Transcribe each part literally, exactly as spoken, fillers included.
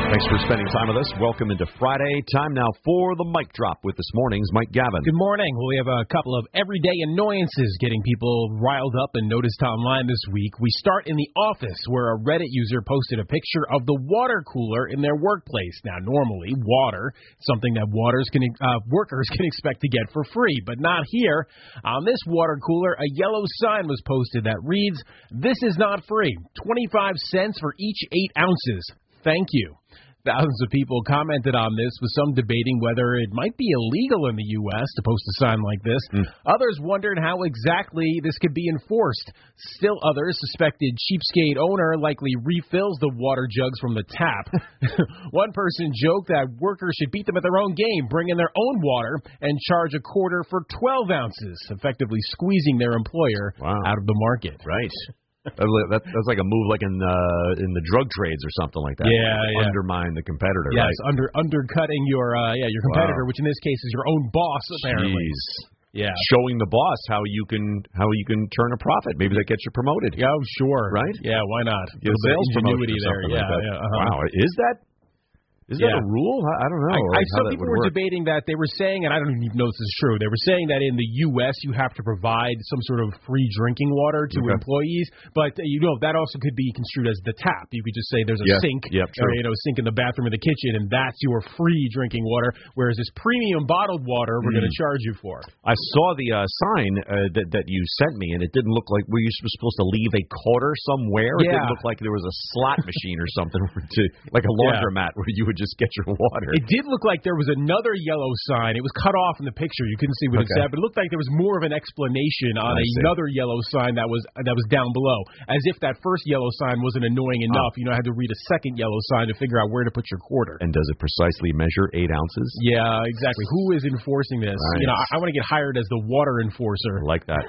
Thanks for spending time with us. Welcome into Friday. Time now for the Mic Drop with this morning's Mike Gavin. Good morning. Well, we have a couple of everyday annoyances getting people riled up and noticed online this week. We start in the office, where a Reddit user posted a picture of the water cooler in their workplace. Now, normally, water, something that waters can, uh, workers can expect to get for free, but not here. On this water cooler, a yellow sign was posted that reads, "This is not free. twenty-five cents for each eight ounces. Thank you." Thousands of people commented on this, with some debating whether it might be illegal in the U S to post a sign like this. Mm. Others wondered how exactly this could be enforced. Still others suspected cheapskate owner likely refills the water jugs from the tap. One person joked that workers should beat them at their own game, bring in their own water, and charge a quarter for twelve ounces, effectively squeezing their employer wow. out of the market. Right. That, that's like a move like in uh, in the drug trades or something like that. Yeah, yeah. Undermine the competitor, yes, right? under undercutting your uh, yeah your competitor, wow. which in this case is your own boss, apparently. Jeez. Yeah. Showing the boss how you can how you can turn a profit. Maybe that gets you promoted. Yeah, sure. Right? Yeah, why not? Get a sales ingenuity there. Yeah, like yeah. Uh-huh. Wow, is that? Is that yeah. a rule? I don't know. I, I like saw people were work. debating that. They were saying, and I don't even know if this is true, they were saying that in the U S you have to provide some sort of free drinking water to okay. employees, but uh, you know that also could be construed as the tap. You could just say there's a yeah. sink, yep, or you know, sink in the bathroom or the kitchen, and that's your free drinking water. Whereas this premium bottled water, we're mm. going to charge you for. I saw the uh, sign uh, that that you sent me, and it didn't look like were you supposed to leave a quarter somewhere? Yeah. It didn't look like there was a slot machine or something, to, like a laundromat yeah. where you would just get your water. It did look like there was another yellow sign. It was cut off in the picture. You couldn't see what okay. it said, but it looked like there was more of an explanation on I another see. yellow sign that was that was down below, as if that first yellow sign wasn't annoying enough. Oh. You know, I had to read a second yellow sign to figure out where to put your quarter. And does it precisely measure eight ounces? Yeah, exactly. Who is enforcing this? Right. You know, I, I want to get hired as the water enforcer. I like that.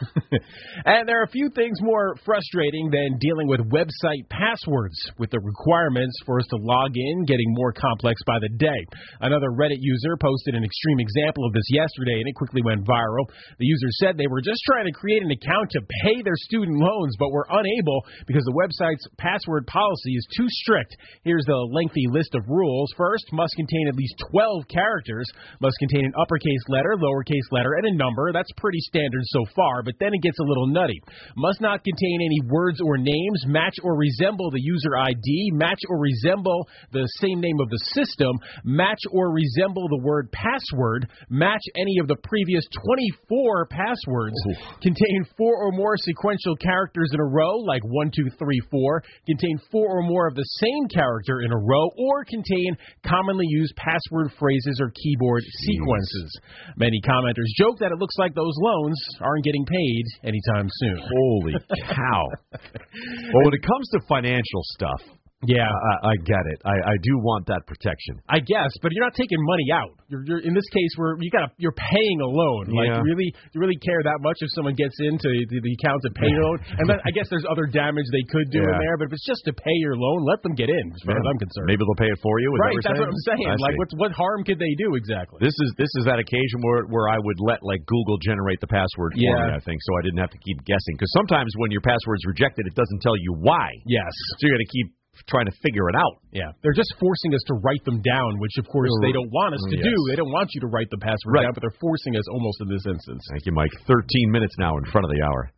And there are a few things more frustrating than dealing with website passwords, with the requirements for us to log in getting more complex by the day. Another Reddit user posted an extreme example of this yesterday, and it quickly went viral. The user said they were just trying to create an account to pay their student loans, but were unable because the website's password policy is too strict. Here's the lengthy list of rules. First, must contain at least twelve characters, must contain an uppercase letter, lowercase letter, and a number. That's pretty standard so far, but then it gets a little nutty. Must not contain any words or names, match or resemble the user I D, match or resemble the same name of the system, match or resemble the word password, match any of the previous twenty-four passwords, Ooh. contain four or more sequential characters in a row, like one, two, three, four, contain four or more of the same character in a row, or contain commonly used password phrases or keyboard Jeez. sequences. Many commenters joke that it looks like those loans aren't getting paid anytime soon. Holy cow. Well, when it comes to financial stuff, Yeah, I, I get it. I, I do want that protection. I guess, but you're not taking money out. You're, you're in this case where you got you're paying a loan. Like, yeah. you really, you really care that much if someone gets into the, the account to pay your loan? And then I guess there's other damage they could do yeah. in there. But if it's just to pay your loan, let them get in, as far yeah. as I'm concerned. Maybe they'll pay it for you. Is right, that that's what I'm saying. I like, see. what's what harm could they do exactly? This is this is that occasion where where I would let like Google generate the password for yeah. me. I think so. I didn't have to keep guessing, because sometimes when your password's rejected, it doesn't tell you why. Yes, so you got to keep trying to figure it out. Yeah. They're just forcing us to write them down, which, of course, they don't want us to yes. do. They don't want you to write the password right. down, but they're forcing us almost in this instance. Thank you, Mike. thirteen minutes now in front of the hour.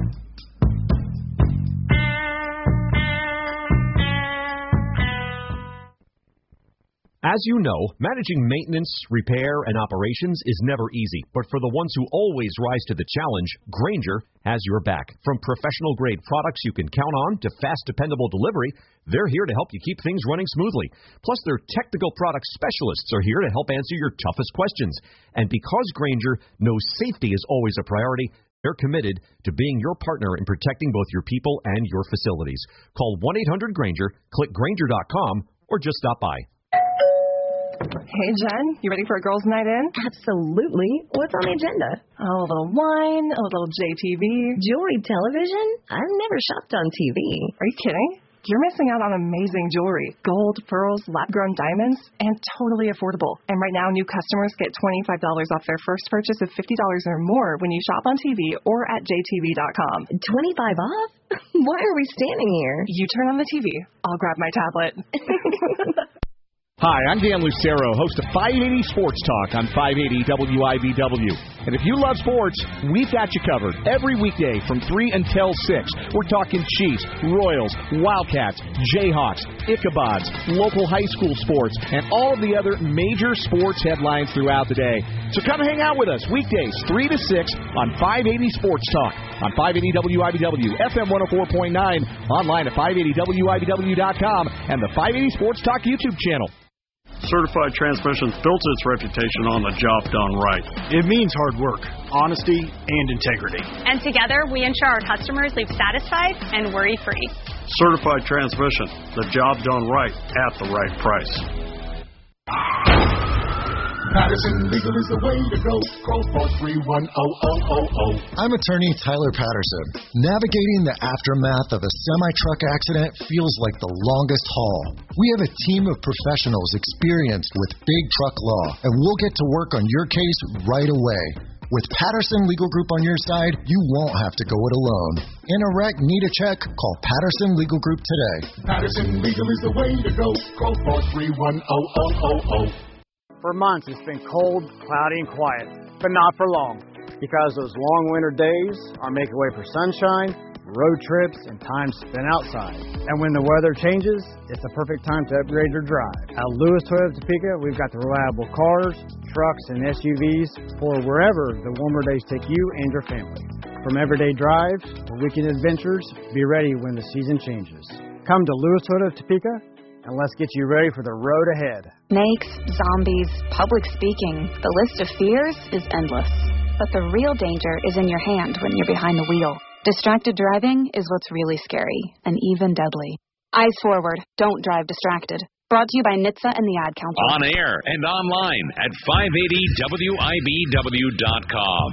As you know, managing maintenance, repair, and operations is never easy. But for the ones who always rise to the challenge, Grainger has your back. From professional-grade products you can count on to fast, dependable delivery, they're here to help you keep things running smoothly. Plus, their technical product specialists are here to help answer your toughest questions. And because Grainger knows safety is always a priority, they're committed to being your partner in protecting both your people and your facilities. Call one eight hundred Grainger, click Grainger dot com, or just stop by. Hey, Jen, you ready for a girls' night in? Absolutely. What's on the agenda? Oh, a little wine, a little J T V. Jewelry television? I've never shopped on T V. Are you kidding? You're missing out on amazing jewelry. Gold, pearls, lab-grown diamonds, and totally affordable. And right now, new customers get twenty-five dollars off their first purchase of fifty dollars or more when you shop on T V or at J T V dot com. twenty-five off? Why are we standing here? You turn on the T V. I'll grab my tablet. Hi, I'm Dan Lucero, host of five eighty Sports Talk on five eighty W I B W. And if you love sports, we've got you covered. Every weekday from three until six, we're talking Chiefs, Royals, Wildcats, Jayhawks, Ichabods, local high school sports, and all of the other major sports headlines throughout the day. So come hang out with us weekdays three to six on five eighty Sports Talk on five eighty W I B W, F M one oh four point nine, online at five eighty W I B W dot com, and the five eighty Sports Talk YouTube channel. Certified Transmissions built its reputation on the job done right. It means hard work, honesty, and integrity. And together, we ensure our customers leave satisfied and worry-free. Certified Transmission, the job done right at the right price. Patterson Legal is the way to go. Call four three one, oh oh oh oh. I'm attorney Tyler Patterson. Navigating the aftermath of a semi-truck accident feels like the longest haul. We have a team of professionals experienced with big truck law, and we'll get to work on your case right away. With Patterson Legal Group on your side, you won't have to go it alone. In a wreck, need a check? Call Patterson Legal Group today. Patterson Legal is the way to go. Call four three one, oh oh oh oh. For months, it's been cold, cloudy, and quiet, but not for long, because those long winter days are making way for sunshine, road trips, and time spent outside. And when the weather changes, it's the perfect time to upgrade your drive. At Lewis Toyota Topeka, we've got the reliable cars, trucks, and S U Vs for wherever the warmer days take you and your family. From everyday drives to weekend adventures, be ready when the season changes. Come to Lewis Toyota Topeka, and let's get you ready for the road ahead. Snakes, zombies, public speaking. The list of fears is endless. But the real danger is in your hand when you're behind the wheel. Distracted driving is what's really scary and even deadly. Eyes forward. Don't drive distracted. Brought to you by N H T S A and the Ad Council. On air and online at five eighty W I B W dot com.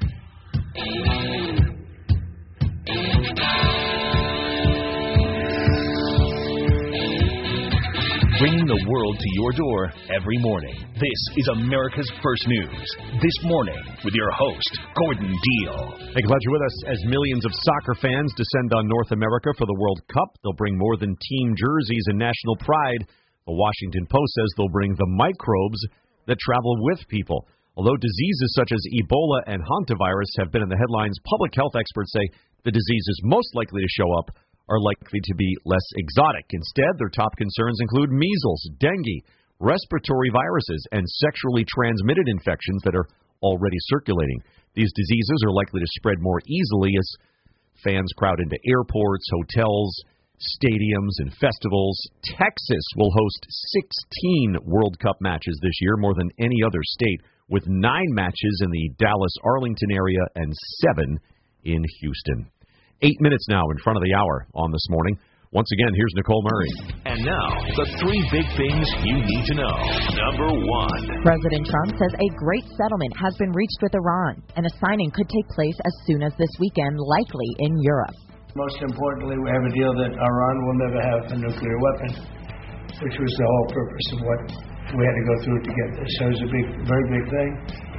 Bringing the world to your door every morning. This is America's First News. This morning with your host, Gordon Deal. Hey, glad you're with us as millions of soccer fans descend on North America for the World Cup. They'll bring more than team jerseys and national pride. The Washington Post says they'll bring the microbes that travel with people. Although diseases such as Ebola and hantavirus have been in the headlines, public health experts say the diseases most likely to show up are likely to be less exotic. Instead, their top concerns include measles, dengue, respiratory viruses, and sexually transmitted infections that are already circulating. These diseases are likely to spread more easily as fans crowd into airports, hotels, stadiums, and festivals. Texas will host sixteen World Cup matches this year, more than any other state, with nine matches in the Dallas-Arlington area and seven in Houston. Eight minutes now in front of the hour on This Morning. Once again, here's Nicole Murray. And now, the three big things you need to know. Number one. President Trump says a great settlement has been reached with Iran, and a signing could take place as soon as this weekend, likely in Europe. Most importantly, we have a deal that Iran will never have a nuclear weapon, which was the whole purpose of what we had to go through to get this. So it's a big, very big thing.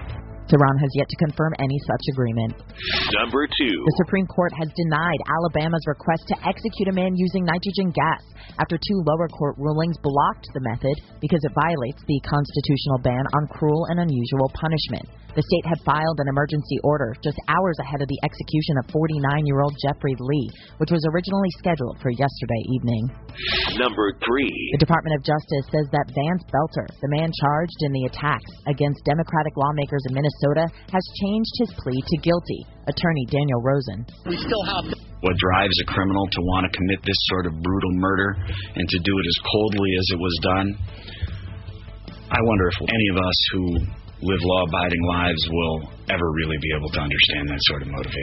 Tehran has yet to confirm any such agreement. Number two. The Supreme Court has denied Alabama's request to execute a man using nitrogen gas after two lower court rulings blocked the method because it violates the constitutional ban on cruel and unusual punishment. The state had filed an emergency order just hours ahead of the execution of forty-nine-year-old Jeffrey Lee, which was originally scheduled for yesterday evening. Number three. The Department of Justice says that Vance Belter, the man charged in the attacks against Democratic lawmakers in Minnesota, has changed his plea to guilty. Attorney Daniel Rosen. We still have what drives a criminal to want to commit this sort of brutal murder and to do it as coldly as it was done. I wonder if any of us who live law-abiding lives will ever really be able to understand that sort of motivation.